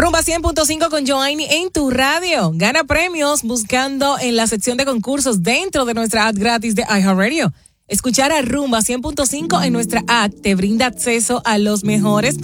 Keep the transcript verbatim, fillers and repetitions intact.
Rumba cien punto cinco con Joanny en tu radio. Gana premios buscando en la sección de concursos dentro de nuestra app gratis de iHeartRadio. Escuchar a Rumba cien punto cinco en nuestra app te brinda acceso a los mejores